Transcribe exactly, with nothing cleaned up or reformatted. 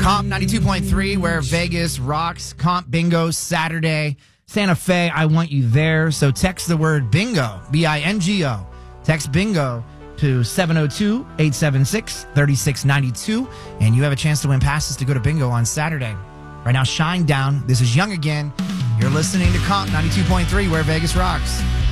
Comp ninety-two point three, where Vegas rocks. Comp Bingo Saturday. Santa Fe, I want you there. So text the word bingo, B I N G O. Text bingo to seven oh two, eight seven six, three six nine two, and you have a chance to win passes to go to bingo on Saturday. Right now, Shine Down. This is Young Again. You're listening to Comp ninety-two point three, where Vegas rocks.